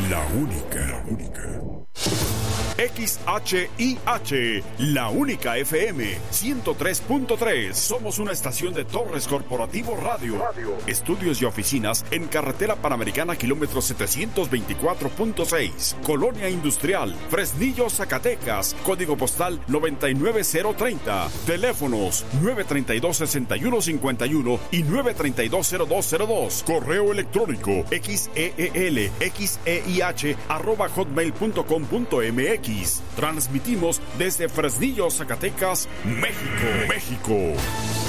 La única. XHIH, la única FM 103.3. Somos una estación de Torres Corporativo Radio. Estudios y oficinas en Carretera Panamericana, kilómetro 724.6. Colonia Industrial, Fresnillo, Zacatecas. Código postal 99030. Teléfonos 932-6151 y 932-0202. Correo electrónico xeelxeih@hotmail.com.mx. Transmitimos desde Fresnillo, Zacatecas, México.